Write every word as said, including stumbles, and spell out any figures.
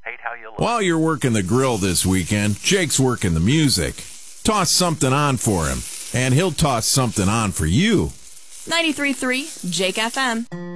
hate how you look. While you're working the grill this weekend, Jake's working the music. Toss something on for him, and he'll toss something on for you. ninety-three point three Jake F M.